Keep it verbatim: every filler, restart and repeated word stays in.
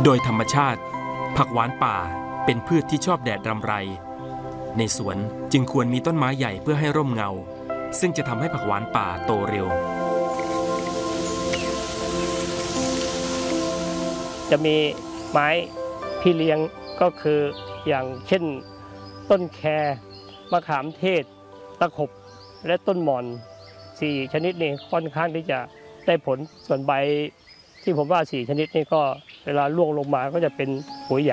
โดยธรรมชาติผักหวานป่าเป็นพืชที่ชอบแดดรำไรในสวนจึงควรมีต้นไม้ใหญ่เพื่อให้ร่มเงาซึ่งจะทำให้ผักหวานป่าโตเร็วจะมีไม้พี่เลี้ยงก็คืออย่างเช่นต้นแคมะขามเทศตะขบและต้นหม่อนสี่ชนิดนี้ค่อนข้างที่จะได้ผลส่วนใบที่ผมว่าสี่ชนิดนี้ก็เวลาร่วงลงมาก็จะเป็นปุ๋ยใหญ่